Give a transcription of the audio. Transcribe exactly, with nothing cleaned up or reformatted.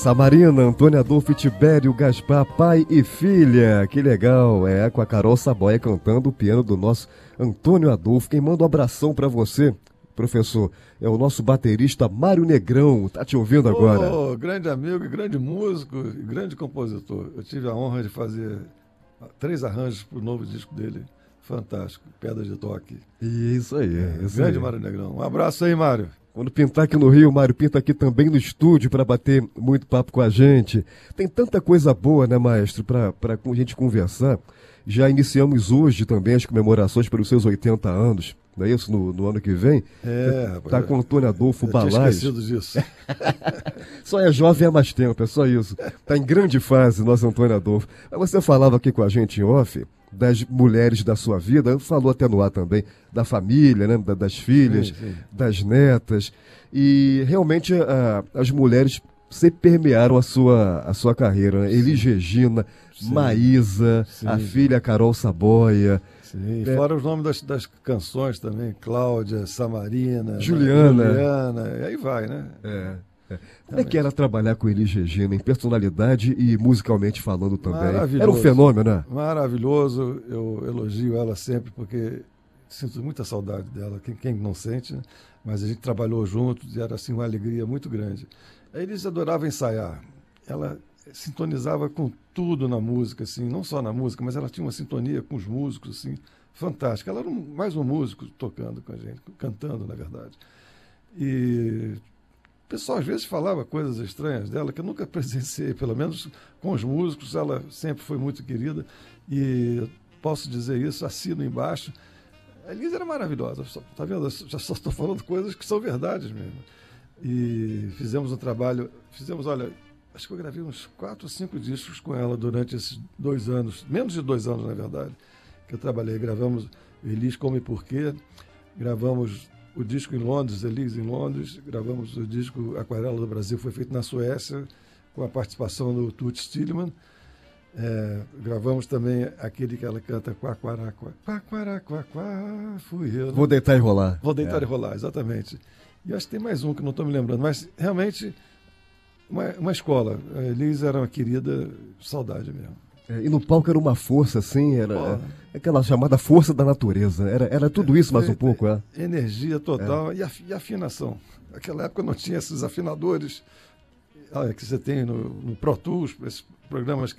Samarina, Antônio Adolfo, Tibério, Gaspar, pai e filha. Que legal, é, com a Carol Saboia cantando o piano do nosso Antônio Adolfo. Quem manda um abração pra você, professor, é o nosso baterista Mário Negrão, tá te ouvindo agora. Oh, grande amigo, grande músico, grande compositor. Eu tive a honra de fazer três arranjos pro novo disco dele, fantástico, Pedras de Toque. Isso aí, é, isso grande aí. Mário Negrão. Um abraço aí, Mário. Quando pintar aqui no Rio, o Mário pinta aqui também no estúdio para bater muito papo com a gente. Tem tanta coisa boa, né, maestro, para a gente conversar. Já iniciamos hoje também as comemorações pelos seus oitenta anos, não é isso? No, no ano que vem. É, tá com o Antônio Adolfo Balaz. Tinha esquecido disso. Só é jovem há mais tempo, é só isso. Tá em grande fase, nosso Antônio Adolfo. Mas você falava aqui com a gente em off das mulheres da sua vida, falou até no ar também, da família, né, das filhas, sim, sim. das netas, e realmente a, as mulheres sempre permearam a sua, a sua carreira, né? Elis Regina, sim. Maísa, sim. a filha Carol Saboia. Sim, é. Fora os nomes das, das canções também, Cláudia, Samarina, Juliana. Juliana, e aí vai, né? É. Como é que era trabalhar com Elis Regina, em personalidade e musicalmente falando também? Era um fenômeno, né? Maravilhoso, eu elogio ela sempre porque sinto muita saudade dela, quem, quem não sente, né? Mas a gente trabalhou juntos e era assim uma alegria muito grande. A Elis adorava ensaiar, ela sintonizava com tudo na música, assim, não só na música, mas ela tinha uma sintonia com os músicos, assim, fantástica. Ela era um, mais um músico tocando com a gente, cantando, na verdade. E o pessoal às vezes falava coisas estranhas dela que eu nunca presenciei, pelo menos com os músicos, ela sempre foi muito querida e posso dizer isso, assino embaixo. A Elis era maravilhosa, tá vendo? Eu já só estou falando coisas que são verdades mesmo. E fizemos um trabalho, fizemos, olha, acho que eu gravei uns quatro ou cinco discos com ela durante esses dois anos, menos de dois anos na verdade, que eu trabalhei. Gravamos Elis Como e Porquê, gravamos o disco em Londres, Elis em Londres, gravamos o disco Aquarela do Brasil, foi feito na Suécia, com a participação do Toots Thielemans. É, gravamos também aquele que ela canta Quaquaraquá, Quaquaraquá, fui eu. Né? Vou deitar e rolar. Vou deitar é. e rolar, exatamente. E acho que tem mais um que não estou me lembrando, mas realmente uma, uma escola. A Elis era uma querida, saudade mesmo. É, e no palco era uma força, assim, era é, aquela chamada força da natureza. Era, era tudo isso, mais um pouco, é? Energia total é. e, af, e afinação. Naquela época não tinha esses afinadores ah, que você tem no, no Pro Tools, esses programas que